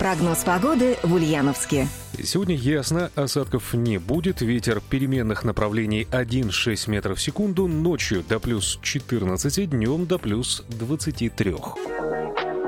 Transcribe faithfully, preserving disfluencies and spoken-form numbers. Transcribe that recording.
Прогноз погоды в Ульяновске. Сегодня ясно, осадков не будет. Ветер переменных направлений один целых шесть метров в секунду. Ночью до плюс четырнадцати, днем до плюс двадцати трёх.